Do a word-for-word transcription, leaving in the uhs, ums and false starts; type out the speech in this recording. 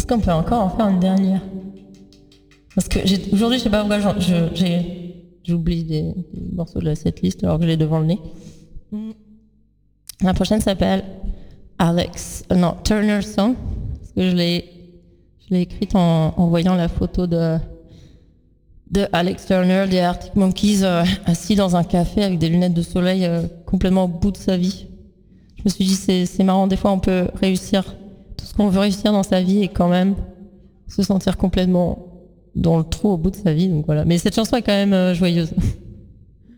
Est-ce qu'on peut encore en faire une dernière? Parce que j'ai, aujourd'hui, je sais pas pourquoi j'en- je, j'ai, j'oublie des, des morceaux de la setlist alors que je l'ai devant le nez. La prochaine s'appelle Alex, euh, non, Turner Song. Parce que je l'ai, je l'ai écrite en, en voyant la photo de, de Alex Turner des Arctic Monkeys euh, assis dans un café avec des lunettes de soleil euh, complètement au bout de sa vie. Je me suis dit, c'est, c'est marrant, des fois on peut réussir tout ce qu'on veut réussir dans sa vie et quand même se sentir complètement dans le trou au bout de sa vie. Donc voilà. Mais cette chanson est quand même euh, joyeuse.